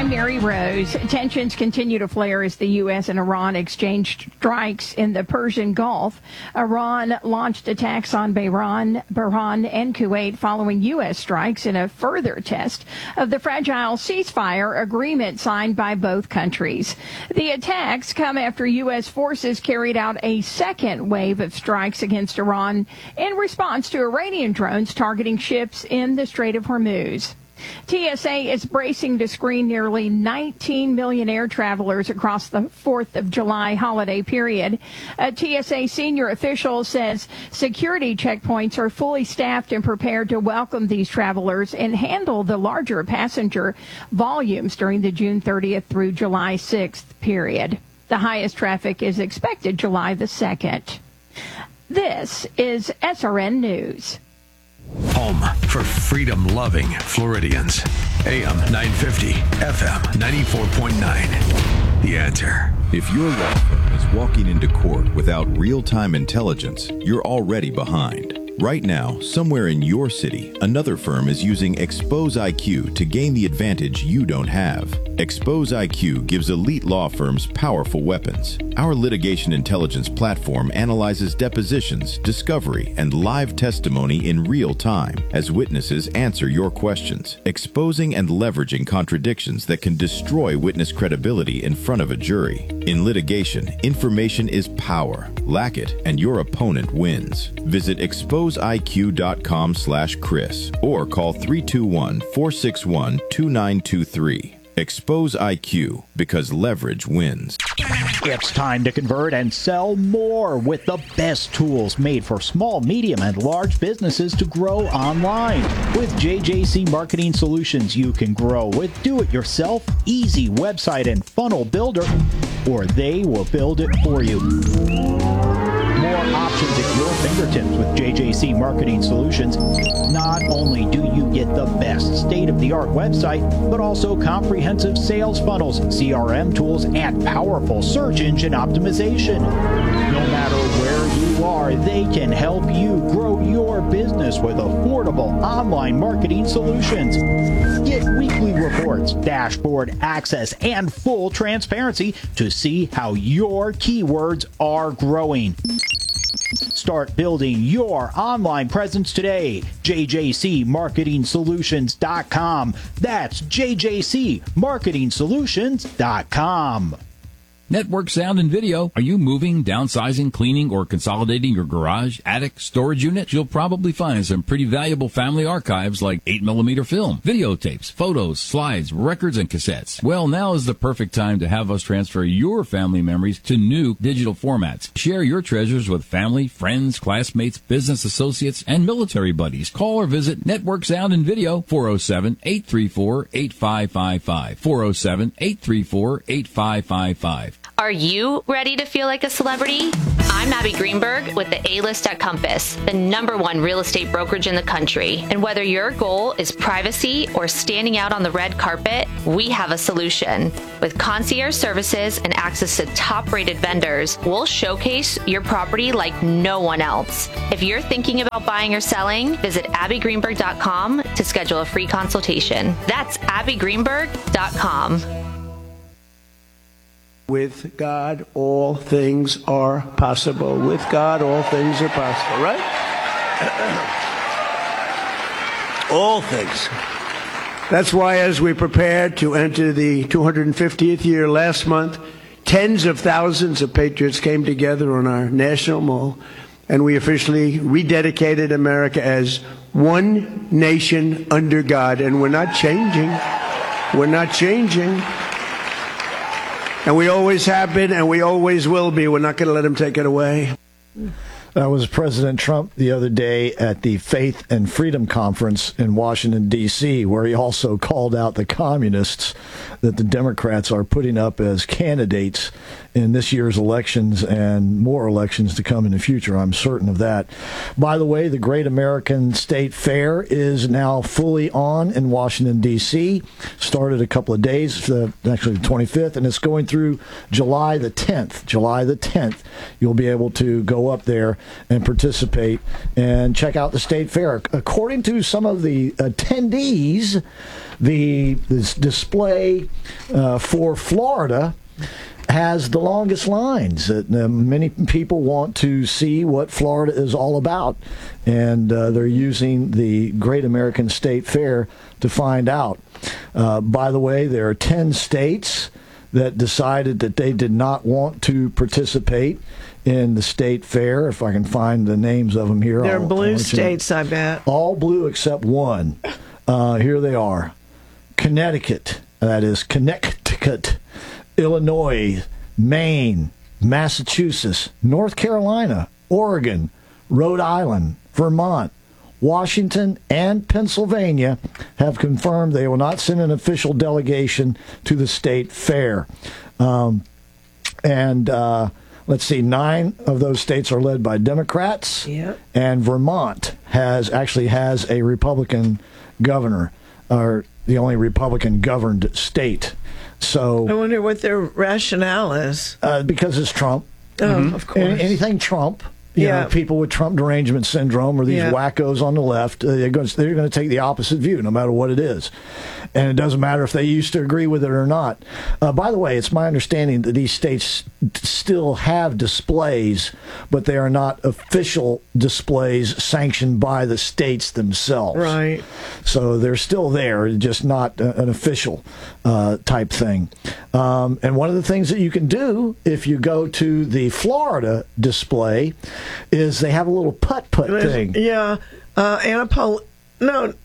I'm Mary Rose. Tensions continue to flare as the U.S. and Iran exchanged strikes in the Persian Gulf. Iran launched attacks on Bahrain and Kuwait following U.S. strikes in a further test of the fragile ceasefire agreement signed by both countries. The attacks come after U.S. forces carried out a second wave of strikes against Iran in response to Iranian drones targeting ships in the Strait of Hormuz. TSA is bracing to screen nearly 19 million air travelers across the 4th of July holiday period. A TSA senior official says security checkpoints are fully staffed and prepared to welcome these travelers and handle the larger passenger volumes during the June 30th through July 6th period. The highest traffic is expected July the 2nd. This is SRN News. Home for freedom-loving Floridians. AM 950, FM 94.9. The Answer. If your law firm is walking into court without real-time intelligence, you're already behind. Right now, somewhere in your city, another firm is using Expose IQ to gain the advantage you don't have. Expose IQ gives elite law firms powerful weapons. Our litigation intelligence platform analyzes depositions, discovery, and live testimony in real time as witnesses answer your questions, exposing and leveraging contradictions that can destroy witness credibility in front of a jury. In litigation, information is power. Lack it, and your opponent wins. Visit exposeiq.com/Chris or call 321-461-2923. Expose IQ, because leverage wins. It's time to convert and sell more with the best tools made for small, medium, and large businesses to grow online. With JJC Marketing Solutions, you can grow with do-it-yourself, easy website and funnel builder, or they will build it for you. More options at your fingertips with JJC Marketing Solutions. Not only do you get the best state-of-the-art website, but also comprehensive sales funnels, CRM tools, and powerful search engine optimization. No matter where you are, they can help you grow your business with affordable online marketing solutions. Get weekly reports, dashboard access, and full transparency to see how your keywords are growing. Start building your online presence today. JJCMarketingSolutions.com. That's JJCMarketingSolutions.com. Network Sound and Video. Are you moving, downsizing, cleaning, or consolidating your garage, attic, storage unit? You'll probably find some pretty valuable family archives like 8mm film, videotapes, photos, slides, records, and cassettes. Well, now is the perfect time to have us transfer your family memories to new digital formats. Share your treasures with family, friends, classmates, business associates, and military buddies. Call or visit Network Sound and Video, 407-834-8555, 407-834-8555. Are you ready to feel like a celebrity? I'm Abby Greenberg with the A-List at Compass, the #1 real estate brokerage in the country. And whether your goal is privacy or standing out on the red carpet, we have a solution. With concierge services and access to top-rated vendors, we'll showcase your property like no one else. If you're thinking about buying or selling, visit abbygreenberg.com to schedule a free consultation. That's abbygreenberg.com. With God, all things are possible. With God, all things are possible, right? All things. That's why as we prepared to enter the 250th year last month, tens of thousands of patriots came together on our National Mall, and we officially rededicated America as one nation under God. And we're not changing. We're not changing. And we always have been, and we always will be. We're not going to let him take it away. That was President Trump the other day at the Faith and Freedom Conference in Washington, D.C., where he also called out the communists that the Democrats are putting up as candidates in this year's elections and more elections to come in the future. I'm certain of that. By the way, the Great American State Fair is now fully on in Washington, D.C. Started a couple of days, actually the 25th, and it's going through July the 10th. July the 10th, you'll be able to go up there and participate and check out the State Fair. According to some of the attendees, this display for Florida has the longest lines. Many people want to see what Florida is all about, and they're using the Great American State Fair to find out. By the way, there are 10 states that decided that they did not want to participate in the State Fair. If I can find the names of them here. They're blue states, I bet. All blue except one. Here they are. Connecticut, that is Connecticut, Illinois, Maine, Massachusetts, North Carolina, Oregon, Rhode Island, Vermont, Washington, and Pennsylvania have confirmed they will not send an official delegation to the State Fair. Let's see, 9 of those states are led by Democrats, and Vermont has a Republican governor, or the only Republican-governed state. So I wonder what their rationale is. Because it's Trump. Oh, of course. Anything Trump. You know, people with Trump derangement syndrome or these wackos on the left, they're going to take the opposite view no matter what it is. And it doesn't matter if they used to agree with it or not. By the way, it's my understanding that these states still have displays, but they are not official displays sanctioned by the states themselves. Right. So they're still there, just not an official type thing. And one of the things that you can do if you go to the Florida display is they have a little putt-putt thing. Yeah. Anna Paulina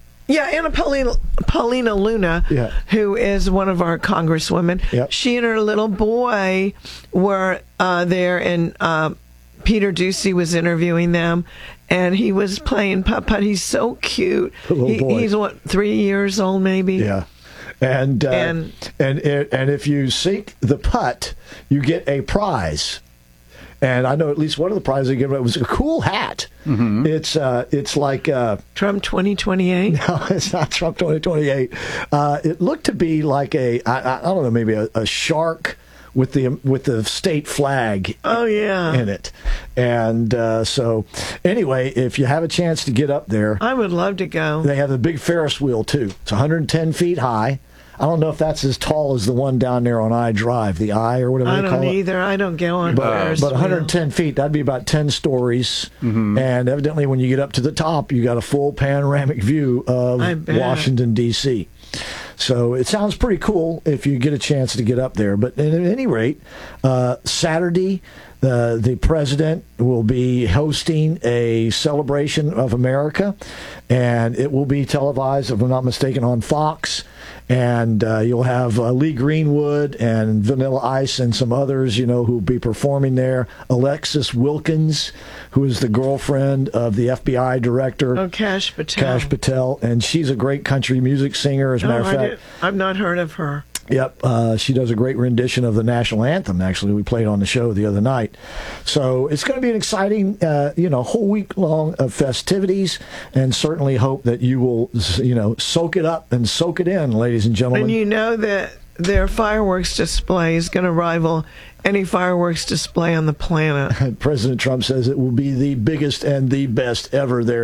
Luna, who is one of our congresswomen, she and her little boy were there, and Peter Ducey was interviewing them, and he was playing putt-putt. He's so cute. He's, 3 years old, maybe? Yeah. And if you sink the putt, you get a prize. And I know at least one of the prizes they gave it was a cool hat. Mm-hmm. It's like Trump 2028. No, it's not Trump 2028. It looked to be like I don't know, maybe a shark with the state flag. Oh yeah, in it. And so anyway, if you have a chance to get up there, I would love to go. They have a big Ferris wheel too. It's 110 feet high. I don't know if that's as tall as the one down there on I Drive, the I or whatever they call it. I don't either. I don't get on Ferris But 110 feet, that'd be about 10 stories. Mm-hmm. And evidently when you get up to the top, you got a full panoramic view of Washington, D.C. So it sounds pretty cool if you get a chance to get up there. But at any rate, Saturday, the president will be hosting a celebration of America, and it will be televised, if I'm not mistaken, on Fox. And you'll have Lee Greenwood and Vanilla Ice and some others, who will be performing there. Alexis Wilkins, who is the girlfriend of the FBI director. Oh, Kash Patel. Kash Patel. And she's a great country music singer, as a matter of fact. I've not heard of her. Yep, she does a great rendition of the national anthem, actually. We played on the show the other night. So it's going to be an exciting, whole week long of festivities, and certainly hope that you will, soak it up and soak it in, ladies and gentlemen. And you know that their fireworks display is going to rival any fireworks display on the planet. President Trump says it will be the biggest and the best ever there.